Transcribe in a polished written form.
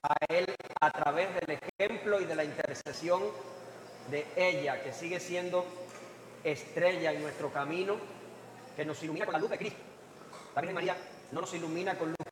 a Él a través del ejemplo y de la intercesión de ella, que sigue siendo estrella en nuestro camino, que nos ilumina con la luz de Cristo. La Virgen María no nos ilumina con luz